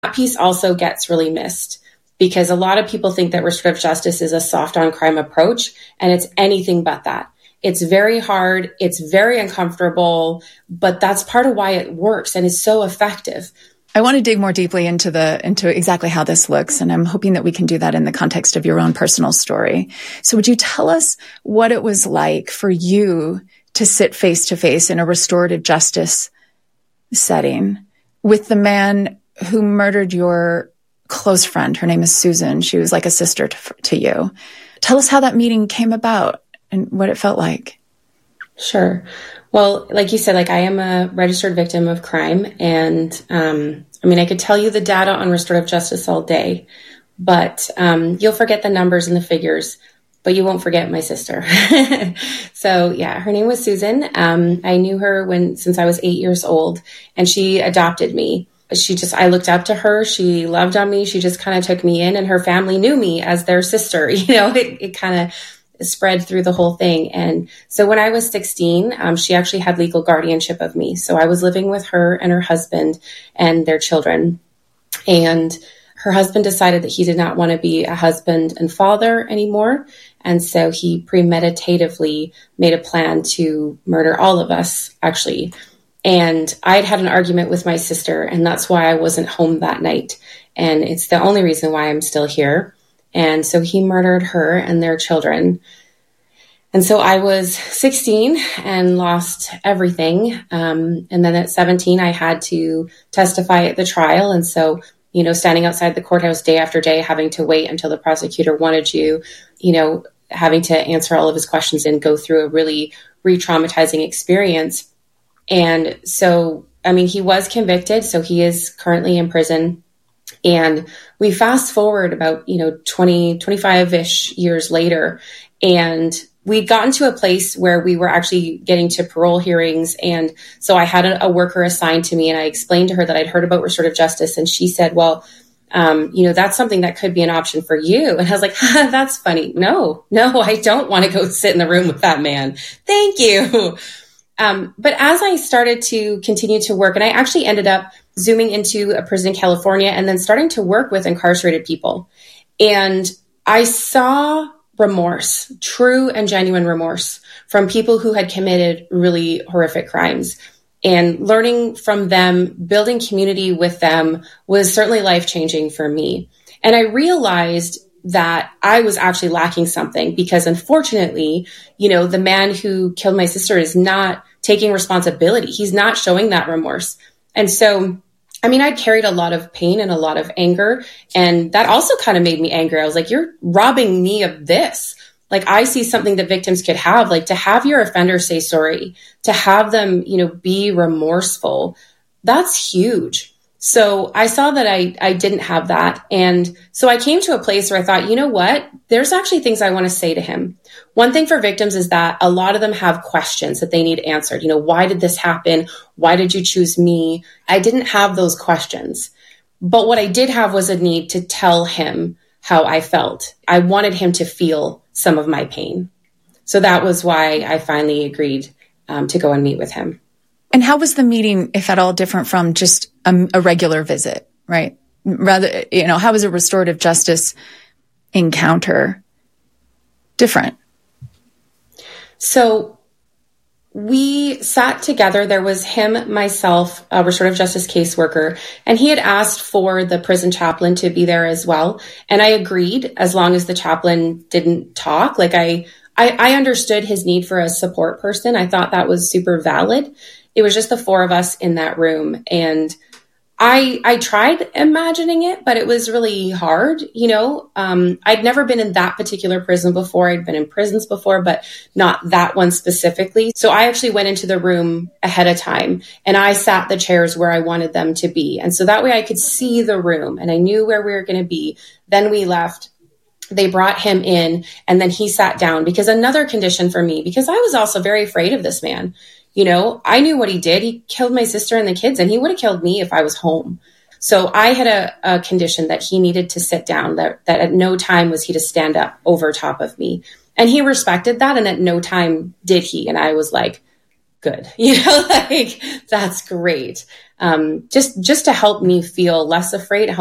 That piece also gets really missed because a lot of people think that restorative justice is a soft on crime approach, and it's anything but that. It's very hard. It's very uncomfortable, but that's part of why it works and is so effective. I want to dig more deeply into exactly how this looks, and I'm hoping that we can do that in the context of your own personal story. So would you tell us what it was like for you to sit face to face in a restorative justice setting with the man who murdered your close friend? Her name is Susan. She was like a sister to you. Tell us how that meeting came about and what it felt like. Sure. Well, like you said, I am a registered victim of crime. And I could tell you the data on restorative justice all day, but you'll forget the numbers and the figures, but you won't forget my sister. So yeah, her name was Susan. I knew her since I was 8 years old, and she adopted me. I looked up to her. She loved on me. She just kind of took me in, and her family knew me as their sister. It kind of spread through the whole thing. And so when I was 16, she actually had legal guardianship of me. So I was living with her and her husband and their children. And her husband decided that he did not want to be a husband and father anymore. And so he premeditatively made a plan to murder all of us, actually. And I'd had an argument with my sister, and that's why I wasn't home that night. And it's the only reason why I'm still here. And so he murdered her and their children. And so I was 16 and lost everything. And then at 17, I had to testify at the trial. And so, standing outside the courthouse day after day, having to wait until the prosecutor wanted you, having to answer all of his questions and go through a really re-traumatizing experience. And so, he was convicted. So he is currently in prison. And we fast forward about, 25-ish years later, and we'd gotten to a place where we were actually getting to parole hearings. And so I had a worker assigned to me, and I explained to her that I'd heard about restorative justice. And she said, well, that's something that could be an option for you. And I was like, that's funny. No, I don't want to go sit in the room with that man. Thank you. But as I started to continue to work, and I actually ended up Zooming into a prison in California and then starting to work with incarcerated people. And I saw remorse, true and genuine remorse from people who had committed really horrific crimes. And learning from them, building community with them was certainly life-changing for me. And I realized that I was actually lacking something because unfortunately, the man who killed my sister is not taking responsibility. He's not showing that remorse. And so, I carried a lot of pain and a lot of anger, and that also kind of made me angry. I was like, you're robbing me of this. I see something that victims could have, to have your offender say sorry, to have them, be remorseful. That's huge. So I saw that I didn't have that. And so I came to a place where I thought, you know what? There's actually things I want to say to him. One thing for victims is that a lot of them have questions that they need answered. Why did this happen? Why did you choose me? I didn't have those questions. But what I did have was a need to tell him how I felt. I wanted him to feel some of my pain. So that was why I finally agreed to go and meet with him. And how was the meeting, if at all, different from just a regular visit, right? Rather, how was a restorative justice encounter different? So we sat together. There was him, myself, a restorative justice caseworker, and he had asked for the prison chaplain to be there as well. And I agreed as long as the chaplain didn't talk. I understood his need for a support person. I thought that was super valid. It was just the four of us in that room. And I tried imagining it, but it was really hard. I'd never been in that particular prison before. I'd been in prisons before, but not that one specifically. So I actually went into the room ahead of time, and I sat the chairs where I wanted them to be. And so that way I could see the room and I knew where we were going to be. Then we left. They brought him in, and then he sat down, because another condition for me, because I was also very afraid of this man. I knew what he did. He killed my sister and the kids, and he would have killed me if I was home. So I had a condition that he needed to sit down, that at no time was he to stand up over top of me. And he respected that. And at no time did he. And I was like, good. Like, that's great. Just to help me feel less afraid,